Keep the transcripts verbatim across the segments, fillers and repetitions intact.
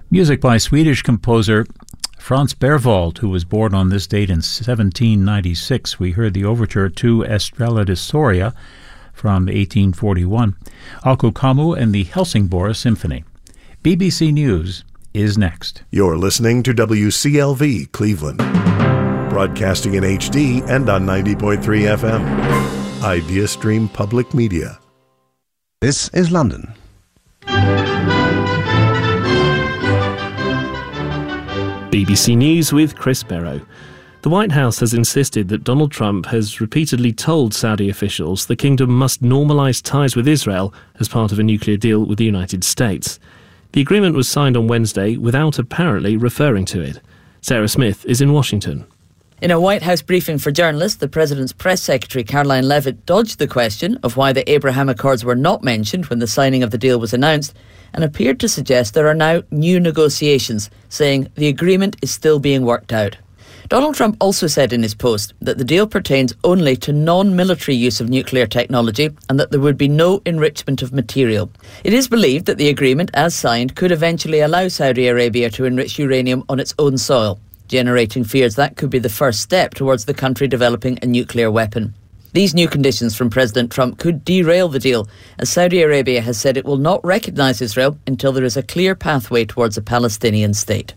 Music by Swedish composer Franz Berwald, who was born on this date in seventeen ninety-six. We heard the overture to Estrella de Soria from eighteen forty-one. Aku Kamu and the Helsingborg Symphony. B B C News is next. You're listening to W C L V Cleveland, broadcasting in H D and on ninety point three F M. Idea Stream Public Media. This is London. B B C News with Chris Barrow. The White House has insisted that Donald Trump has repeatedly told Saudi officials the kingdom must normalise ties with Israel as part of a nuclear deal with the United States. The agreement was signed on Wednesday without apparently referring to it. Sarah Smith is in Washington. In a White House briefing for journalists, the President's press secretary Caroline Leavitt dodged the question of why the Abraham Accords were not mentioned when the signing of the deal was announced, and appeared to suggest there are now new negotiations, saying the agreement is still being worked out. Donald Trump also said in his post that the deal pertains only to non-military use of nuclear technology and that there would be no enrichment of material. It is believed that the agreement, as signed, could eventually allow Saudi Arabia to enrich uranium on its own soil, generating fears that could be the first step towards the country developing a nuclear weapon. These new conditions from President Trump could derail the deal, as Saudi Arabia has said it will not recognise Israel until there is a clear pathway towards a Palestinian state.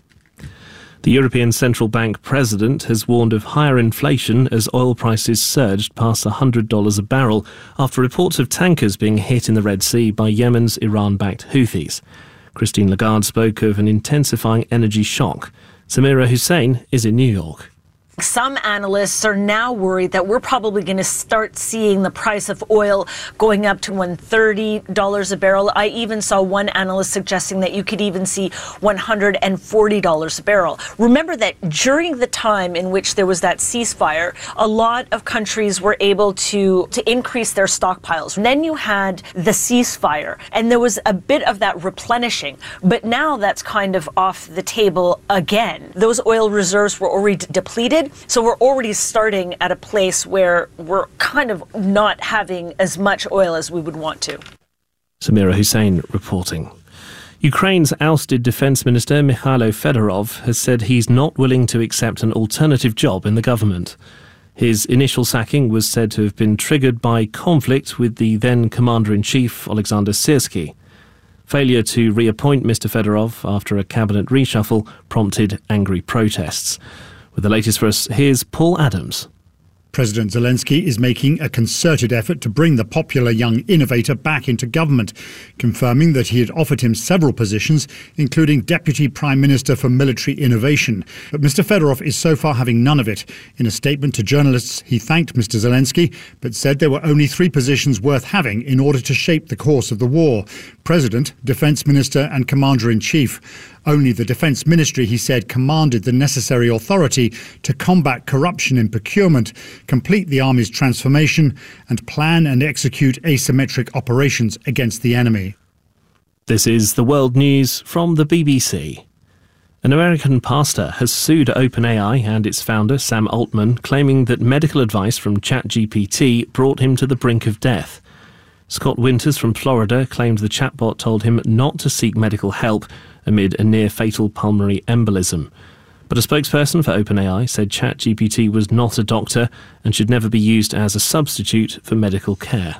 The European Central Bank president has warned of higher inflation as oil prices surged past one hundred dollars a barrel after reports of tankers being hit in the Red Sea by Yemen's Iran-backed Houthis. Christine Lagarde spoke of an intensifying energy shock. Samira Hussein is in New York. Some analysts are now worried that we're probably going to start seeing the price of oil going up to one hundred thirty dollars a barrel. I even saw one analyst suggesting that you could even see one hundred forty dollars a barrel. Remember that during the time in which there was that ceasefire, a lot of countries were able to, to increase their stockpiles. And then you had the ceasefire, and there was a bit of that replenishing. But now that's kind of off the table again. Those oil reserves were already depleted. So we're already starting at a place where we're kind of not having as much oil as we would want to. Samira Hussein reporting. Ukraine's ousted Defence Minister Mikhailo Fedorov has said he's not willing to accept an alternative job in the government. His initial sacking was said to have been triggered by conflict with the then Commander-in-Chief Alexander Syrsky. Failure to reappoint Mister Fedorov after a cabinet reshuffle prompted angry protests. With the latest for us, here's Paul Adams. President Zelensky is making a concerted effort to bring the popular young innovator back into government, confirming that he had offered him several positions, including Deputy Prime Minister for Military Innovation. But Mister Fedorov is so far having none of it. In a statement to journalists, he thanked Mister Zelensky, but said there were only three positions worth having in order to shape the course of the war: President, Defence Minister and Commander-in-Chief. Only the Defence Ministry, he said, commanded the necessary authority to combat corruption in procurement, complete the Army's transformation and plan and execute asymmetric operations against the enemy. This is the World News from the B B C. An American pastor has sued OpenAI and its founder, Sam Altman, claiming that medical advice from ChatGPT brought him to the brink of death. Scott Winters from Florida claimed the chatbot told him not to seek medical help amid a near-fatal pulmonary embolism. But a spokesperson for OpenAI said ChatGPT was not a doctor and should never be used as a substitute for medical care.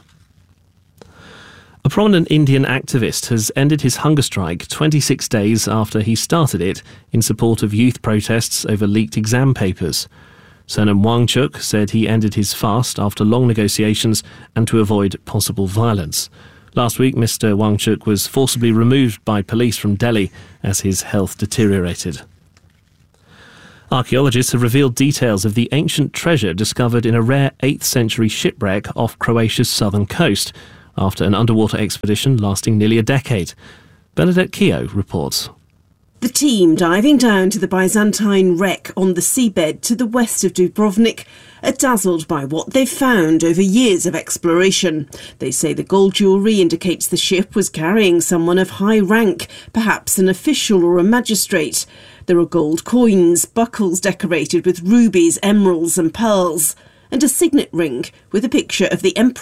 A prominent Indian activist has ended his hunger strike twenty-six days after he started it in support of youth protests over leaked exam papers. Sonam Wangchuk said he ended his fast after long negotiations and to avoid possible violence. Last week, Mister Wangchuk was forcibly removed by police from Delhi as his health deteriorated. Archaeologists have revealed details of the ancient treasure discovered in a rare eighth century shipwreck off Croatia's southern coast after an underwater expedition lasting nearly a decade. Bernadette Keogh reports. The team diving down to the Byzantine wreck on the seabed to the west of Dubrovnik are dazzled by what they've found over years of exploration. They say the gold jewellery indicates the ship was carrying someone of high rank, perhaps an official or a magistrate. There are gold coins, buckles decorated with rubies, emeralds and pearls, and a signet ring with a picture of the emperor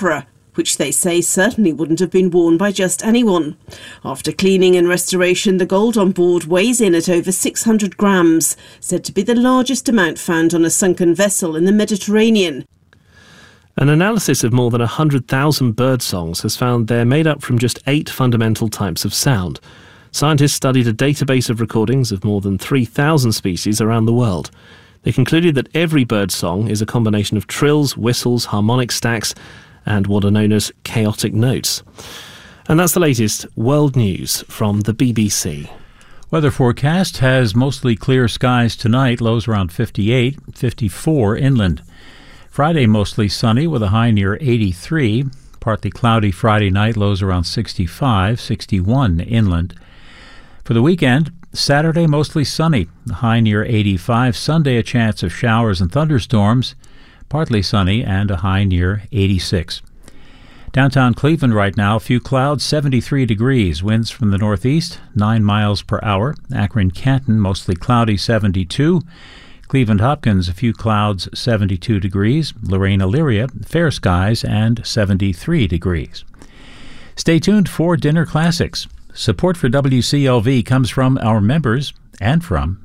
which they say certainly wouldn't have been worn by just anyone. After cleaning and restoration, the gold on board weighs in at over six hundred grams, said to be the largest amount found on a sunken vessel in the Mediterranean. An analysis of more than one hundred thousand bird songs has found they're made up from just eight fundamental types of sound. Scientists studied a database of recordings of more than three thousand species around the world. They concluded that every bird song is a combination of trills, whistles, harmonic stacks, and what are known as chaotic notes. And that's the latest world news from the B B C. Weather forecast has mostly clear skies tonight, lows around fifty-eight, fifty-four inland. Friday mostly sunny with a high near eighty-three. Partly cloudy Friday night, lows around sixty-five, sixty-one inland. For the weekend, Saturday mostly sunny, a high near eighty-five. Sunday a chance of showers and thunderstorms, partly sunny and a high near eighty-six. Downtown Cleveland right now, a few clouds, seventy-three degrees. Winds from the northeast, nine miles per hour. Akron Canton, mostly cloudy, seventy-two. Cleveland Hopkins, a few clouds, seventy-two degrees. Lorraine Elyria, fair skies and seventy-three degrees. Stay tuned for Dinner Classics. Support for W C L V comes from our members and from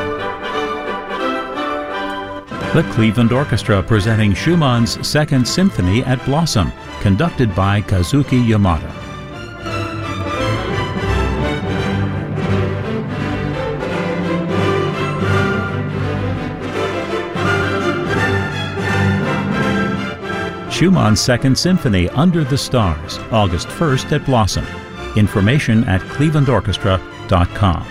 the Cleveland Orchestra, presenting Schumann's Second Symphony at Blossom, conducted by Kazuki Yamada. Schumann's Second Symphony, Under the Stars, August first at Blossom. Information at cleveland orchestra dot com.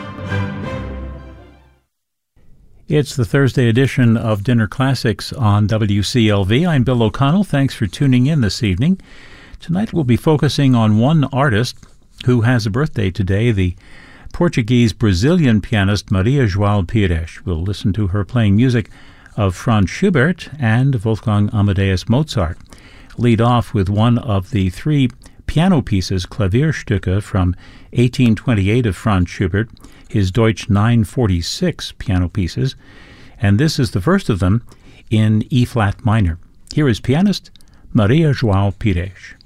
It's the Thursday edition of Dinner Classics on W C L V. I'm Bill O'Connell. Thanks for tuning in this evening. Tonight we'll be focusing on one artist who has a birthday today, the Portuguese-Brazilian pianist Maria João Pires. We'll listen to her playing music of Franz Schubert and Wolfgang Amadeus Mozart. Lead off with one of the three piano pieces, Klavierstücke, from eighteen twenty-eight of Franz Schubert, his Deutsch nine forty-six piano pieces, and this is the first of them in E-flat minor. Here is pianist Maria João Pires.